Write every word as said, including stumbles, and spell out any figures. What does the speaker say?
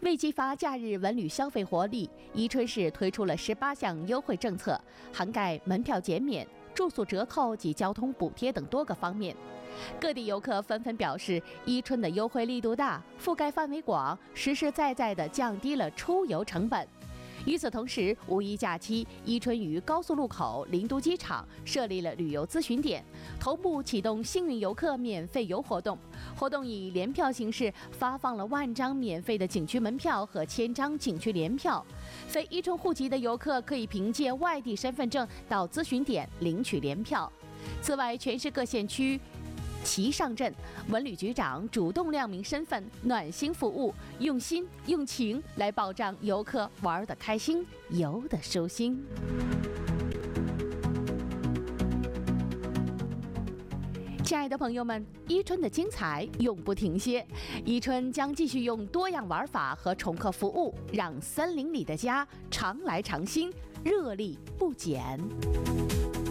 为激发假日文旅消费活力，宜春市推出了十八项优惠政策，涵盖门票减免、住宿折扣及交通补贴等多个方面。各地游客纷纷表示，宜春的优惠力度大，覆盖范围广，实实在在地降低了出游成本。与此同时，五一假期，宜春于高速路口临都机场设立了旅游咨询点，同步启动幸运游客免费游活动。活动以联票形式发放了万张免费的景区门票和千张景区联票。非宜春户籍的游客可以凭借外地身份证到咨询点领取联票。此外，全市各县区齐上阵，文旅局长主动亮明身份，暖心服务，用心用情来保障游客玩得开心，游得舒心。亲爱的朋友们，宜春的精彩永不停歇，宜春将继续用多样玩法和宠客服务，让森林里的家常来常新，热力不减。